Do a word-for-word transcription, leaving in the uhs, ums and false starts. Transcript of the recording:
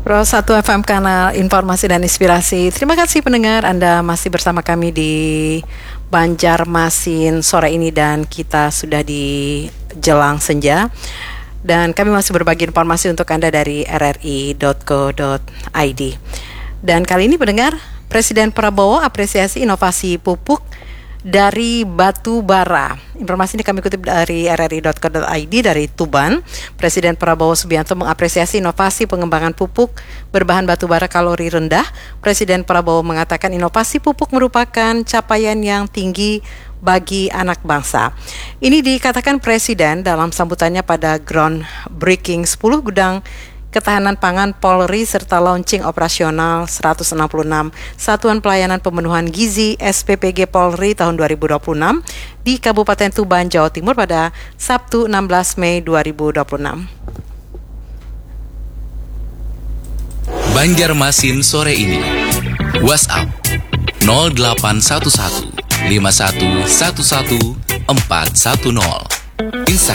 Pro satu F M, kanal informasi dan inspirasi. Terima kasih pendengar, Anda masih bersama kami di Banjarmasin sore ini dan kita sudah di jelang senja. Dan kami masih berbagi informasi untuk Anda dari r r i dot co dot i d. Dan kali ini pendengar, Presiden Prabowo apresiasi inovasi pupuk dari batu bara. Informasi ini kami kutip dari r r i dot co dot i d dari Tuban. Presiden Prabowo Subianto mengapresiasi inovasi pengembangan pupuk berbahan batu bara kalori rendah. Presiden Prabowo mengatakan inovasi pupuk merupakan capaian yang tinggi bagi anak bangsa. Ini dikatakan Presiden dalam sambutannya pada groundbreaking sepuluh gudang ketahanan pangan Polri serta launching operasional seratus enam puluh enam Satuan Pelayanan Pemenuhan Gizi S P P G Polri tahun dua ribu dua puluh enam di Kabupaten Tuban, Jawa Timur pada Sabtu enam belas Mei dua ribu dua puluh enam. Banjarmasin sore ini. WhatsApp nol delapan satu satu lima satu satu satu empat satu nol. Instagram